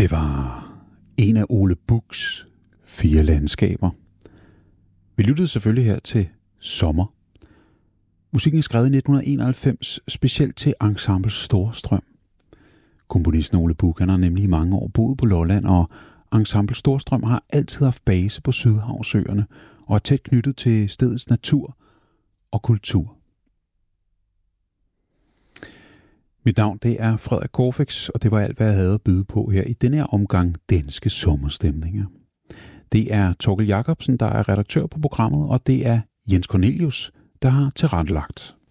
Det var en af Ole Buchs 4 landskaber. Vi lyttede selvfølgelig her til Sommer. Musikken er skrevet i 1991, specielt til Ensemble Storstrøm. Komponisten Ole Buch, han har nemlig i mange år boet på Lolland, og Ensemble Storstrøm har altid haft base på Sydhavsøerne og er tæt knyttet til stedets natur og kultur. Mit navn, det er Frederik Corfix, og det var alt, hvad jeg havde at byde på her i denne her omgang Danske Sommerstemninger. Det er Torkel Jacobsen, der er redaktør på programmet, og det er Jens Cornelius, der har tilrettelagt.